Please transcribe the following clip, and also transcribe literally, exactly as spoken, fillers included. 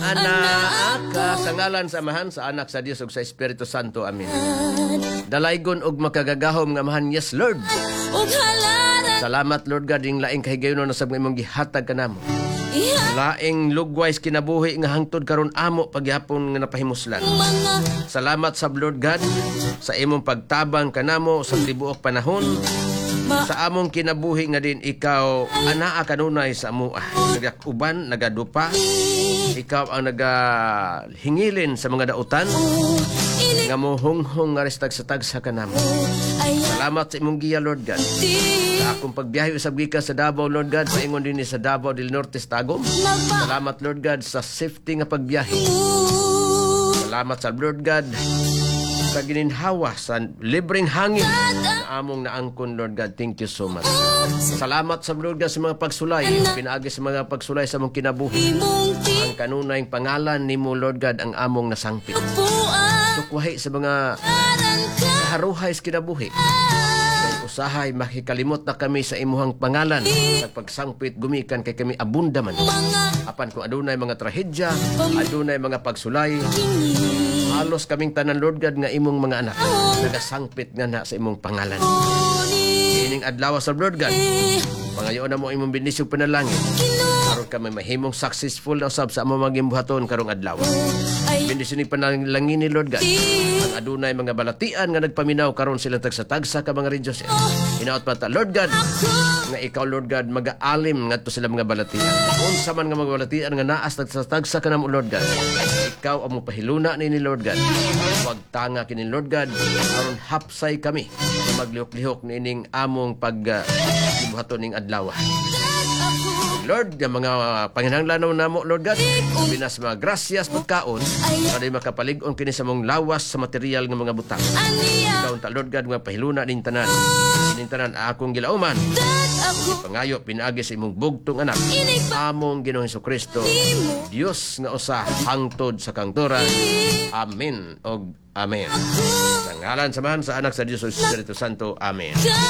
Anak ka sa ngalan sa Amahan, sa Anak, sa Dios ug sa Espiritu Santo. Amen. Dalaygon og makagagahom nga Amahan, yes Lord. Salamat Lord God, yung laing kahigayon na sa imong gihatag kanamo. Laing lugways kinabuhi nga hangtod karon amo pagyapon nga napahimuslan. Salamat sa Lord God sa imong pagtabang kanamo sa tibuok panahon. Sa among kinabuhi nga din ikaw anaa kanunay sa amoa. Nagakuban, nagadupa. Ikaw ang nagahingilin sa mga dautan. Nga mohonghong nga restag sa tagsa kanamo. Salamat sa imong giya Lord God. Sa akong pagbiyahe usab gikan sa Davao Lord God, paingon din ni sa Davao del Norte Tagum. Salamat Lord God sa safety nga pagbiyahe. Salamat sa Lord God sa gininhawa sa libreng hangin na among naangkon Lord God. Thank you so much. Salamat sa Lord God sa mga pagsulay, pinaagi sa mga pagsulay sa among kinabuhi. Ang kanunay pangalan nimo Lord God ang among nasangpit. Sukwahi sa mga haruhay sa kinabuhi. Usahay makikalimot na kami sa imuhang pangalan. Sa pagsangpit gumikan kay kami abundaman. Apan kung adunay mga trahedya, adunay mga pagsulay, halos kaming tanan Lord God nga imong mga anak nagasangpit nga na sa imong pangalan. Ining adlaw sa Lord God, pangayoon na mo imong bendisyon panalangin. Karon kami mahimong successful na usab sa among maging buhaton karong adlaw. Bendisyon ni panalangin ni Lord God. Ang adunay mga balatian nga nagpaminaw karon sila tagsa-tagsa ka mga redyos. Hinaot pa ta Lord God nga ikaw Lord God mag-aalim ngadto sila mga balatian. Unsa man nga mga balatian nga naas tagsa-tagsa kanamo Lord God. Ikaw ang mapahiluna ni Lord God. Huwag tanga kini Lord God aron hapsay kami maglihok-lihok nining among pag-buhaton ning adlaw. Lord, yung mga panginahanglanon namo Lord God, binas mga grasyas pagkaon para makapalig-on kini sa mong lawas sa material ng mga butang. Ikaw ta Lord God nga pahiluna ning tanan. Ning tanan akong gilauman. Pangayo pinaagi sa imong bugtong anak. Among Ginoong Hesukristo, Dios nga usa hangtod sa kangturan. Amen og amen. Sa ngalan samahan sa Anak, sa Dios ug sa Espiritu Santo. Amen.